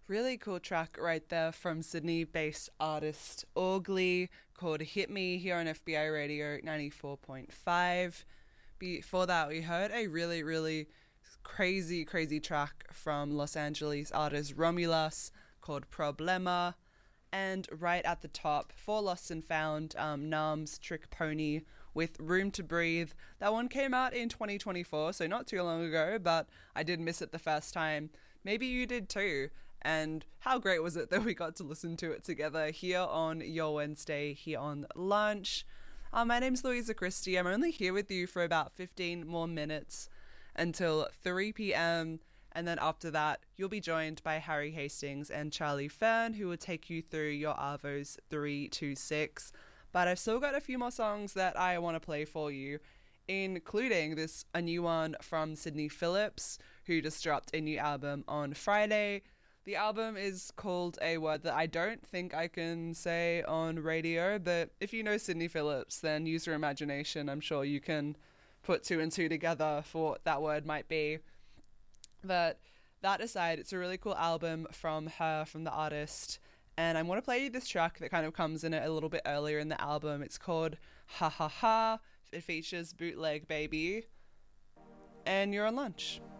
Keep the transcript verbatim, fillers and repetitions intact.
Really cool track right there from Sydney-based artist Orgly called Hit Me here on F B I Radio ninety-four point five. Before that, we heard a really, really crazy, crazy track from Los Angeles artist Romulus called Problema. And right at the top, for Lost and Found, um, Nam's Trick Pony with Room to Breathe. That one came out in twenty twenty-four, so not too long ago, but I did miss it the first time. Maybe you did too. And how great was it that we got to listen to it together here on your Wednesday, here on Lunch. Uh, my name's Louisa Christie. I'm only here with you for about fifteen more minutes until three p.m. And then after that, you'll be joined by Harry Hastings and Charlie Fern, who will take you through your Arvos three two six. But I've still got a few more songs that I want to play for you, including this a new one from Sydney Phillips, who just dropped a new album on Friday. The album is called a word that I don't think I can say on radio, but if you know Sydney Phillips, then use your imagination. I'm sure you can put two and two together for what that word might be. But that aside, it's a really cool album from her, from the artist, and I want to play you this track that kind of comes in a little bit earlier in the album. It's called Ha Ha Ha. It features Bootleg Baby, and you're on Lunch.